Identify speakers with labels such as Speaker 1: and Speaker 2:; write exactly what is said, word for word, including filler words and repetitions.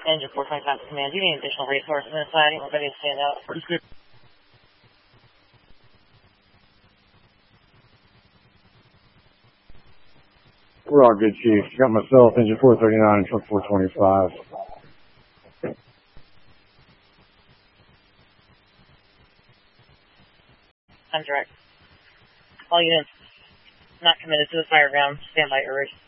Speaker 1: Engine four twenty-five command. Do you need additional resources inside? We're ready to stand out.
Speaker 2: We're all good, Chief. Got myself, engine four thirty-nine, and truck four twenty-five.
Speaker 1: I'm direct. All units not committed to the fire ground, stand by orders.